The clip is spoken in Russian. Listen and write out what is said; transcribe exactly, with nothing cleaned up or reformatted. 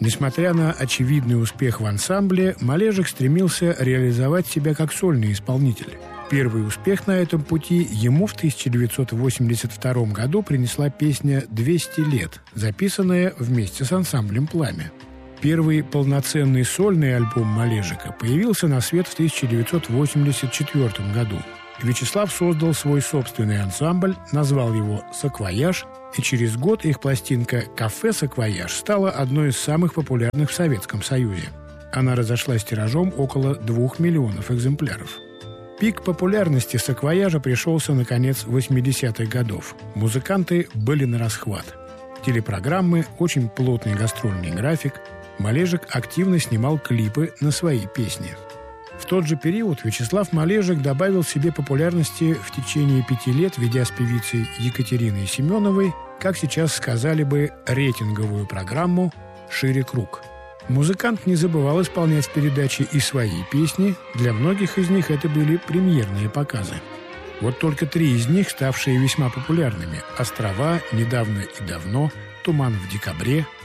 Несмотря на очевидный успех в ансамбле, Малежик стремился реализовать себя как сольный исполнитель. Первый успех на этом пути ему в тысяча девятьсот восемьдесят втором году принесла песня «двести лет», записанная вместе с ансамблем «Пламя». Первый полноценный сольный альбом Малежика появился на свет в тысяча девятьсот восемьдесят четвёртом году. Вячеслав создал свой собственный ансамбль, назвал его «Саквояж», и через год их пластинка «Кафе Саквояж» стала одной из самых популярных в Советском Союзе. Она разошлась тиражом около двух миллионов экземпляров. Пик популярности «Саквояжа» пришелся на конец восьмидесятых годов. Музыканты были на расхват. Телепрограммы, очень плотный гастрольный график. Малежик активно снимал клипы на свои песни. В тот же период Вячеслав Малежик добавил себе популярности в течение пяти лет, ведя с певицей Екатериной Семеновой, как сейчас сказали бы, рейтинговую программу «Шире круг». Музыкант не забывал исполнять в передаче и свои песни. Для многих из них это были премьерные показы. Вот только три из них, ставшие весьма популярными: «Острова», «Недавно и давно», «Туман в декабре»,